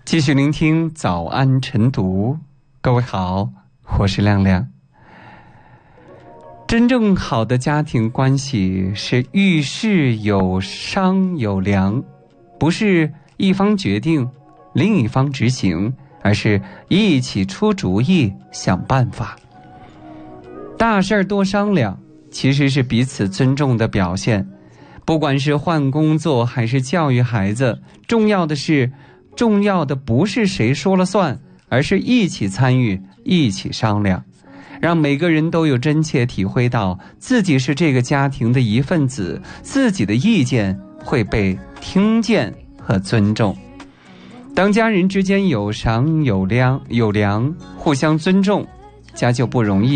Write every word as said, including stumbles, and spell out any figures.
继续聆听早安晨读。各位好，我是亮亮。真正好的家庭关系是遇事有商有量，不是一方决定另一方执行，而是一起出主意想办法。大事儿多商量，其实是彼此尊重的表现。不管是换工作还是教育孩子，重要的是重要的不是谁说了算，而是一起参与，一起商量，让每个人都有真切体会到自己是这个家庭的一份子，自己的意见会被听见和尊重。当家人之间有商有量有量，互相尊重，家就不容易